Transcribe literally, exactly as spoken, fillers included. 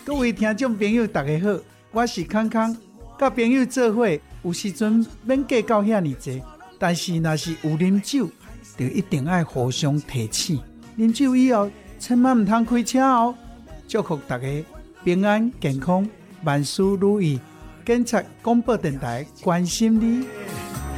各位听众朋友大家好，我是康康，甲朋友做伙有时阵免计较遐尼济，但是若是有啉酒就一定要互相提醒，啉酒以后千万唔通开车哦。祝福大家平安健康，万事如意。警察广播电台关心你。